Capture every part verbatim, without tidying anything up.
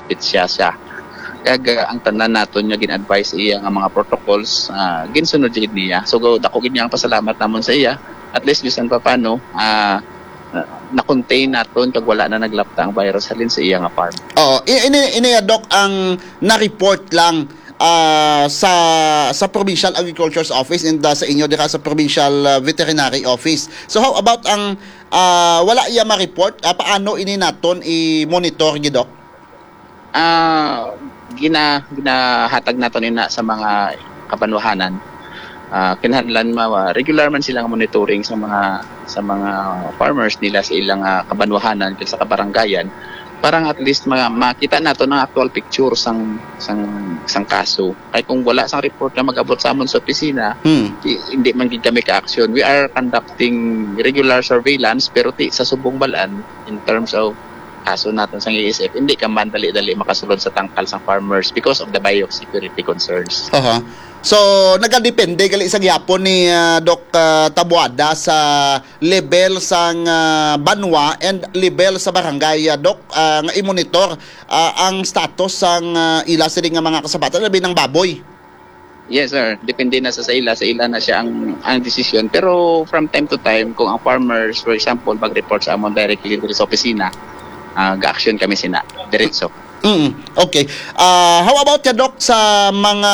bitbit siya siya. Kaya ang tanan naton nga gin-advise iya nga mga protocols uh, ginsunod jud niya. So dako gid niya ang pasalamat namon sa iya. At least bisan pa paano uh, uh, na-contain naton kag wala na naglapta ang virus halin sa iya nga farm. Oo, ini ini doc ang na-report lang uh, sa sa Provincial Agriculture's Office and uh, sa inyo dira sa Provincial uh, Veterinary Office. So how about ang uh, wala iya ma-report? Uh, paano ini naton i-monitor gi doc? Ah uh, gina ginahatag naton ina sa mga kabanwahanan. Uh, kinahanglan ma regular man silang monitoring sa mga sa mga farmers nila sa ilang uh, kabanwahanan kag sa kabarangayan parang at least ma makita nato ng actual picture sang sang sang kaso. Kay kung wala sang report na mag-abot sa amon sa opisina, hmm. hindi man gid kami ka-action. We are conducting regular surveillance pero ti sa subong balan in terms of kaso natin sa A S F, hindi ka man dali-dali makasulod sa tangkal sa farmers because of the biosecurity concerns. Uh-huh. So, nagadepende gali sa gyapon ni uh, Doc uh, Tabuada sa level sang uh, banwa and level sa barangay. Uh, Doc, uh, nga i-monitor uh, ang status sang uh, ila sa nga mga kasabatan, labi ng baboy. Yes, sir. Depende na sa, sa ila. Sa ila na siya ang, ang decision. Pero from time to time, kung ang farmers, for example, mag-report sa amon directly sa opisina, Uh, ga-action kami sina diretso. Mm, okay. Uh, how about ya doc sa mga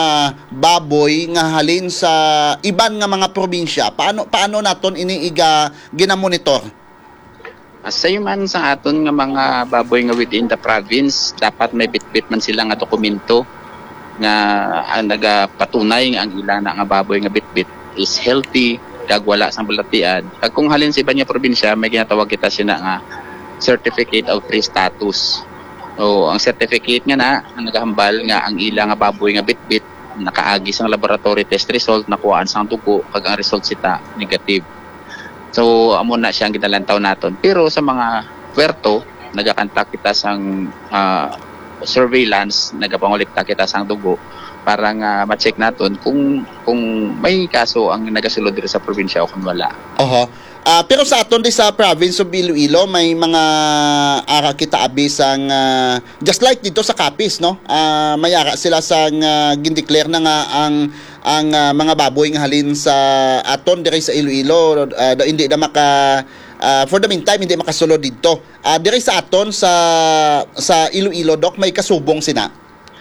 baboy nga halin sa iban nga mga probinsya? Paano paano naton iniiga ginamonitor? Sa man sa aton nga mga baboy nga within the province, dapat may bitbit man sila nga dokumento nga ang nagapatunay nga ang ila na nga baboy nga bitbit is healthy kag wala sang balatian. Kag kung halin sa iban nga probinsya, may ginatawag kita sina nga certificate of free status. O ang certificate nga na ang nagahambal nga ang ila nga baboy nga bitbit nakaagi sang laboratory test result nakuhaan sang dugo kag ang result sita negative. So amo na siya ang gidalantaw naton. Pero sa mga puerto nagakantak kita sang uh, surveillance, nagapangolekta kita sang dugo para nga ma-check naton kung kung may kaso ang nagasulod diri sa probinsya o kung wala. Oho. Uh, pero sa aton di sa province of Iloilo may mga ara kita abis ang uh, just like dito sa Capiz no, uh, mayara sila sa uh, gindeclare na nga ang ang uh, mga baboy nga halin sa aton diri sa Iloilo uh, hindi na maka uh, for the meantime hindi makasulod dito uh, diri sa aton sa sa Iloilo doc may kasubong sina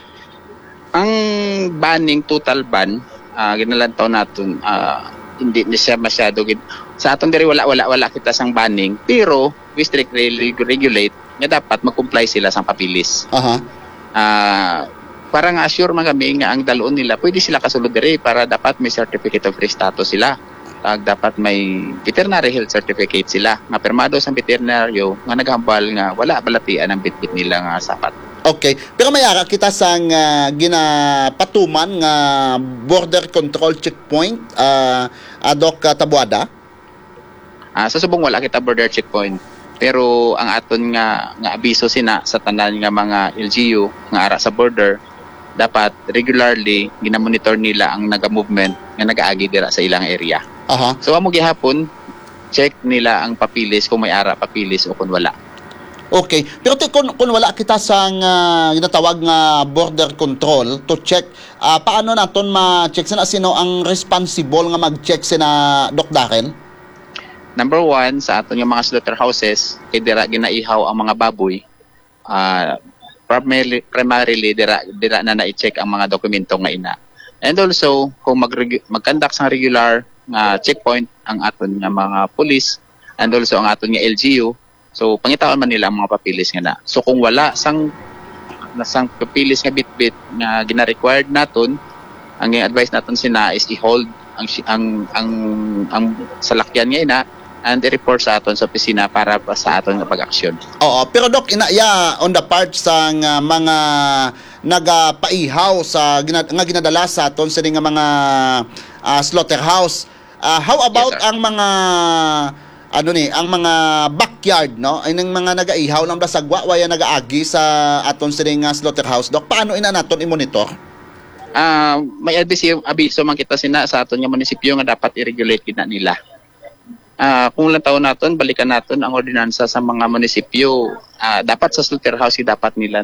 ang banning total ban uh, ginalantaw naton uh, hindi na siya masyado sa aton diri wala wala wala kita sang banning pero we strictly regulate nga dapat mag-comply sila sang papilis. Aha. Uh-huh. Uh, para nga assure man kami nga ang dalon nila pwede sila kasulod diri para dapat may certificate of free status sila. Kag dapat may veterinary health certificate sila nga permado sang veterinaryo nga naghambal nga wala balatian ang bitbit nila nga sapat. Okay, pero mayara kita sang uh, ginapatuman nga border control checkpoint uh, uh, Doc Tabuada. Uh, sa subong wala kita border checkpoint. Pero ang aton nga nga abiso sina sa tanan nga mga L G U nga ara sa border dapat regularly ginamonitor nila ang naga-movement nga nagaagi dira sa ilang area. Aha. So amo gihapon check nila ang papilis kung may ara papilis o kung wala. Okay, pero te, kung, kung wala kita sa uh, ginatawag nga border control to check, uh, paano naton ma-check sina sino ang responsible nga mag-check sina Doc Darren? Number one, sa aton nga mga slaughterhouses, kay dira ginaihaw ang mga baboy. Uh, primarily, primarily dira, dira na na-check ang mga dokumento nga ina. And also, kung mag-conduct sa regular nga checkpoint ang aton nga mga police, and also ang aton nga L G U, so pangitawan man nila ang mga papilis nga na. So kung wala sang nasang papilis nga bitbit nga gina-required naton, ang advice naton sina is i-hold ang ang ang, ang salakyan nga ina and i-report sa aton sa opisina para sa aton nga pag-aksyon. Oo, pero Doc inaya on the part sa uh, mga nagapaihaw sa gina, nga ginadala sa aton sa nga mga uh, slaughterhouse. Uh, how about yes, ang mga ano ni, ang mga backyard, no? Ay nang mga nagaihaw lang dasagwa, waya nagaagi sa aton sining uh, slaughterhouse, Doc. Paano ina naton i-monitor? Ah, uh, may abiso, abiso man kita sina sa aton nga munisipyo nga dapat i-regulate kita nila. Ah, uh, kung lang taon naton, balikan naton ang ordinansa sa mga munisipyo. Uh, dapat sa slaughterhouse dapat nila